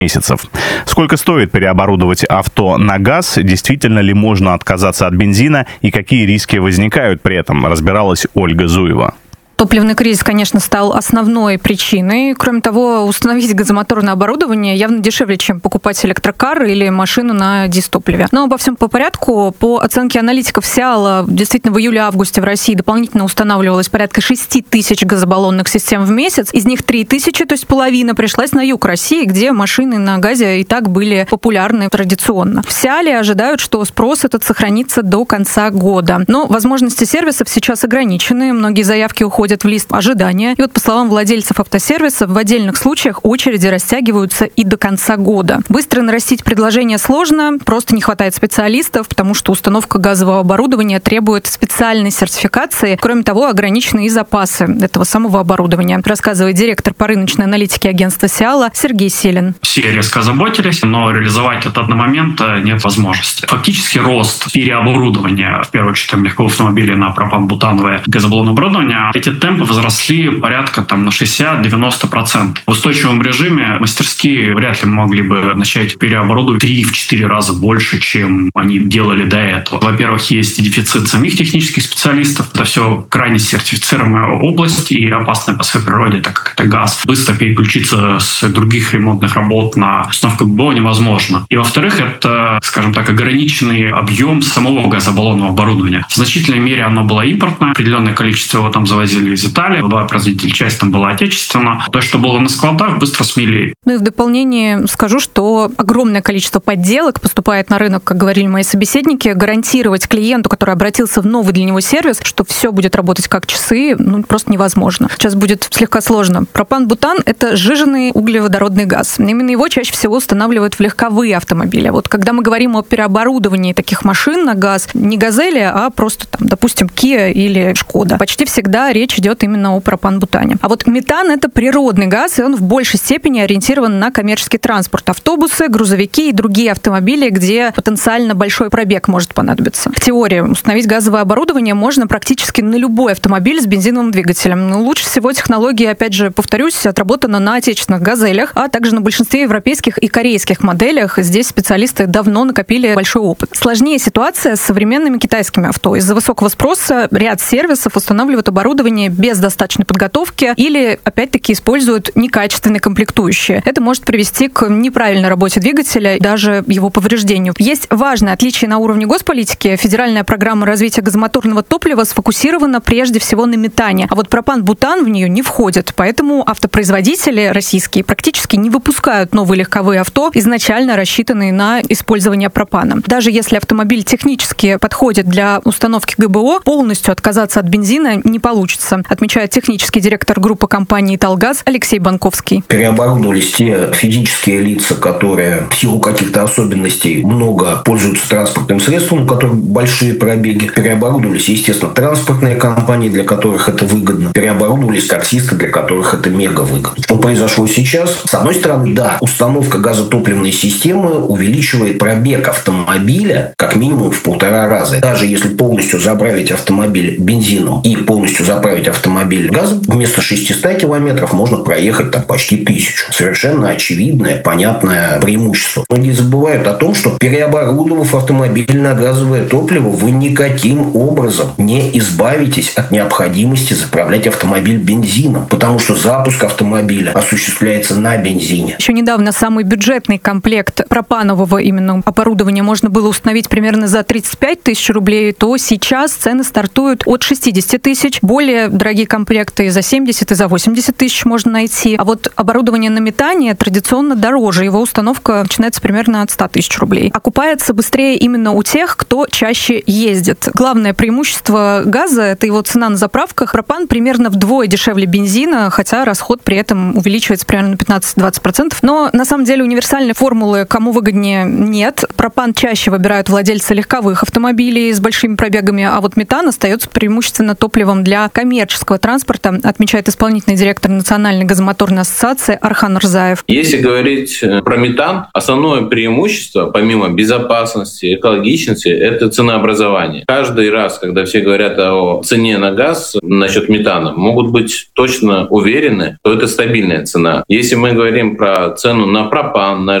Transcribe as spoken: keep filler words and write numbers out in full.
месяцев. Сколько стоит переоборудовать авто на газ? Действительно ли можно отказаться от бензина? И какие риски возникают при этом? Разбиралась Ольга Зуева. Топливный кризис, конечно, стал основной причиной. Кроме того, установить газомоторное оборудование явно дешевле, чем покупать электрокар или машину на дизтопливе. Но обо всем по порядку. По оценке аналитиков Сиала, действительно, в июле-августе в России дополнительно устанавливалось порядка шесть тысяч газобаллонных систем в месяц. Из них три тысячи, то есть половина, пришлась на юг России, где машины на газе и так были популярны традиционно. В Сиале ожидают, что спрос этот сохранится до конца года. Но возможности сервисов сейчас ограничены. Многие заявки уходят в лист ожидания. И вот, по словам владельцев автосервисов, в отдельных случаях очереди растягиваются и до конца года. Быстро нарастить предложение сложно, просто не хватает специалистов, потому что установка газового оборудования требует специальной сертификации. Кроме того, ограничены и запасы этого самого оборудования, рассказывает директор по рыночной аналитике агентства Сиала Сергей Селин. Все резко озаботились, но реализовать это одномоментно нет возможности. Фактически рост переоборудования, в первую очередь, легковых автомобилей на пропан-бутановое газобаллонное оборудование, эти темпы возросли порядка там, на шестьдесят-девяносто процентов. В устойчивом режиме мастерские вряд ли могли бы начать переоборудовать три-четыре раза больше, чем они делали до этого. Во-первых, есть дефицит самих технических специалистов. Это все крайне сертифицированная область и опасная по своей природе, так как это газ. Быстро переключиться с других ремонтных работ на установку ГБО невозможно. И во-вторых, это, скажем так, ограниченный объем самого газобаллонного оборудования. В значительной мере оно было импортное. Определенное количество его там завозили из Италии, два производителя, часть там была отечественная. То, что было на складах, быстро смели. Ну и в дополнение скажу, что огромное количество подделок поступает на рынок, как говорили мои собеседники. Гарантировать клиенту, который обратился в новый для него сервис, что все будет работать как часы, ну, просто невозможно. Сейчас будет слегка сложно. Пропан-бутан – это сжиженный углеводородный газ. Именно его чаще всего устанавливают в легковые автомобили. Вот когда мы говорим о переоборудовании таких машин на газ, не «Газели», а просто, там, допустим, Kia или «Шкода», почти всегда речь идет именно о пропан-бутане. А вот метан – это природный газ, и он в большей степени ориентирован на коммерческий транспорт. Автобусы, грузовики и другие автомобили, где потенциально большой пробег может понадобиться. В теории установить газовое оборудование можно практически на любой автомобиль с бензиновым двигателем. Но лучше всего технология, опять же, повторюсь, отработана на отечественных «Газелях», а также на большинстве европейских и корейских моделях. Здесь специалисты давно накопили большой опыт. Сложнее ситуация с современными китайскими авто. Из-за высокого спроса ряд сервисов устанавливают оборудование без достаточной подготовки или, опять-таки, используют некачественные комплектующие. Это может привести к неправильной работе двигателя и даже его повреждению. Есть важное отличие на уровне госполитики. Федеральная программа развития газомоторного топлива сфокусирована прежде всего на метане, а вот пропан-бутан в нее не входит. Поэтому автопроизводители российские практически не выпускают новые легковые авто, изначально рассчитанные на использование пропана. Даже если автомобиль технически подходит для установки ГБО, полностью отказаться от бензина не получится, отмечает технический директор группы компании «Италгаз» Алексей Банковский. Переоборудовались те физические лица, которые в силу каких-то особенностей много пользуются транспортным средством, у которых большие пробеги. Переоборудовались, естественно, транспортные компании, для которых это выгодно. Переоборудовались таксисты, для которых это мега выгодно. Что произошло сейчас? С одной стороны, да, установка газотопливной системы увеличивает пробег автомобиля как минимум в полтора раза. Даже если полностью заправить автомобиль бензином и полностью заправить автомобиль газом, вместо шестисот километров можно проехать там почти тысячу. Совершенно очевидное, понятное преимущество. Многие забывают о том, что переоборудовав автомобиль на газовое топливо, вы никаким образом не избавитесь от необходимости заправлять автомобиль бензином, потому что запуск автомобиля осуществляется на бензине. Еще недавно самый бюджетный комплект пропанового именно оборудования можно было установить примерно за тридцать пять тысяч рублей, то сейчас цены стартуют от шестьдесят тысяч. Более дорогие комплекты и за семьдесят, и за восемьдесят тысяч можно найти. А вот оборудование на метане традиционно дороже. Его установка начинается примерно от ста тысяч рублей. Окупается быстрее именно у тех, кто чаще ездит. Главное преимущество газа – это его цена на заправках. Пропан примерно вдвое дешевле бензина, хотя расход при этом увеличивается примерно на пятнадцать-двадцать процентов. Но на самом деле универсальной формулы кому выгоднее нет. Пропан чаще выбирают владельцы легковых автомобилей с большими пробегами, а вот метан остается преимущественно топливом для коммерческих коммерческого транспорта, отмечает исполнительный директор Национальной газомоторной ассоциации Архан Рзаев. Если говорить про метан, основное преимущество, помимо безопасности, экологичности, это ценообразование. Каждый раз, когда все говорят о цене на газ насчет метана, могут быть точно уверены, что это стабильная цена. Если мы говорим про цену на пропан, на